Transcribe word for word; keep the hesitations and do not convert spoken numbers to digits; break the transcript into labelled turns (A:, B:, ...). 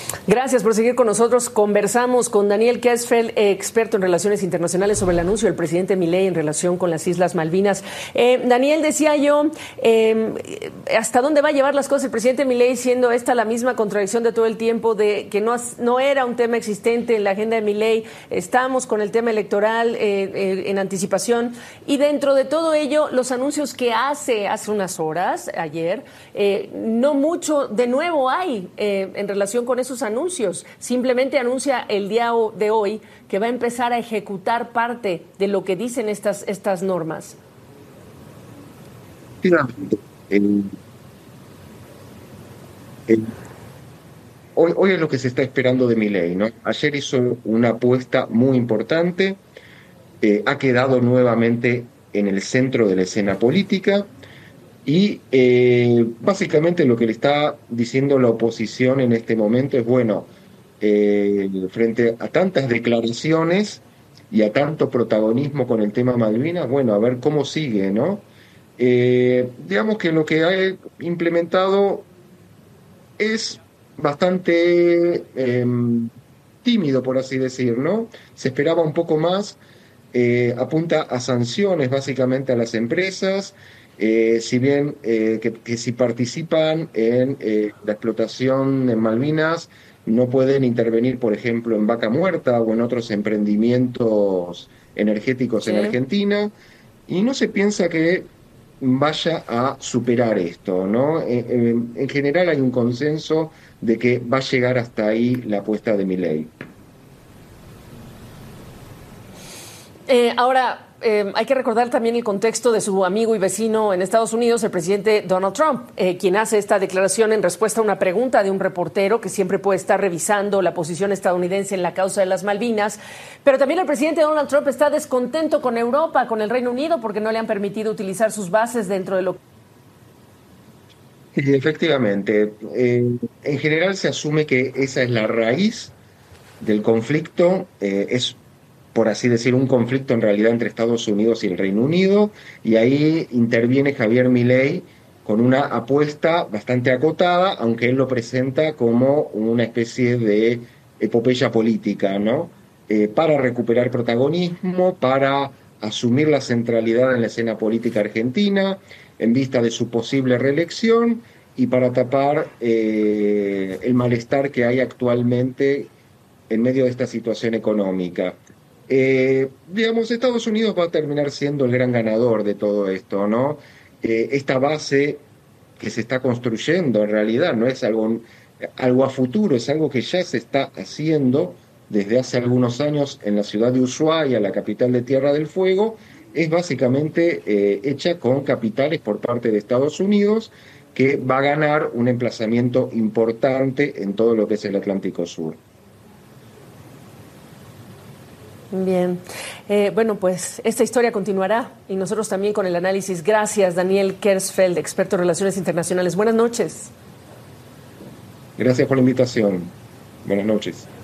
A: Gracias por seguir con nosotros. Conversamos con Daniel Kersfeld, experto en relaciones internacionales, sobre el anuncio del presidente Milei en relación con las Islas Malvinas. Eh, Daniel, decía yo, eh, ¿hasta dónde va a llevar las cosas el presidente Milei, siendo esta la misma contradicción de todo el tiempo, de que no, no era un tema existente en la agenda de Milei? Estamos con el tema electoral eh, eh, en anticipación, y dentro de todo ello, los anuncios que hace hace unas horas, ayer, eh, no mucho de nuevo hay eh, en relación con esos anuncios. Simplemente anuncia el día de hoy que va a empezar a ejecutar parte de lo que dicen estas, estas normas.
B: El, el, hoy, hoy es lo que se está esperando de Milei, ¿no? Ayer hizo una apuesta muy importante, eh, ha quedado nuevamente en el centro de la escena política. Y eh, básicamente lo que le está diciendo la oposición en este momento es, bueno, eh, frente a tantas declaraciones y a tanto protagonismo con el tema Malvinas, bueno, a ver cómo sigue, ¿no? Eh, digamos que lo que ha implementado es bastante eh, tímido, por así decir, ¿no? Se esperaba un poco más, eh, apunta a sanciones básicamente a las empresas, eh, si bien eh, que, que si participan en eh, la explotación en Malvinas, no pueden intervenir, por ejemplo, en Vaca Muerta o en otros emprendimientos energéticos
A: Sí.
B: en Argentina, y no se piensa que vaya a superar esto, ¿no? Eh, eh, en general hay un consenso de que va a llegar hasta ahí la apuesta de Milei.
A: Eh, ahora, eh, hay que recordar también el contexto de su amigo y vecino en Estados Unidos, el presidente Donald Trump, eh, quien hace esta declaración en respuesta a una pregunta de un reportero que siempre puede estar revisando la posición estadounidense en la causa de las Malvinas. Pero también el presidente Donald Trump está descontento con Europa, con el Reino Unido, porque no le han permitido utilizar sus bases dentro de lo
B: Sí, efectivamente, eh, en general se asume que esa es la raíz del conflicto, eh, es, por así decir, un conflicto en realidad entre Estados Unidos y el Reino Unido, y ahí interviene Javier Milei con una apuesta bastante acotada, aunque él lo presenta como una especie de epopeya política, ¿no? Eh, para recuperar protagonismo, para asumir la centralidad en la escena política argentina, en vista de su posible reelección, y para tapar eh, el malestar que hay actualmente en medio de esta situación económica. Eh, digamos, Estados Unidos va a terminar siendo el gran ganador de todo esto, ¿no? Eh, esta base que se está construyendo en realidad no es algo, algo a futuro, es algo que ya se está haciendo desde hace algunos años en la ciudad de Ushuaia, la capital de Tierra del Fuego. Es básicamente eh, hecha con capitales por parte de Estados Unidos, que va a ganar un emplazamiento importante en todo lo que es el Atlántico Sur.
A: Bien, eh, bueno, pues esta historia continuará y nosotros también con el análisis. Gracias, Daniel Kersfeld, experto en relaciones internacionales. Buenas noches.
B: Gracias por la invitación. Buenas noches.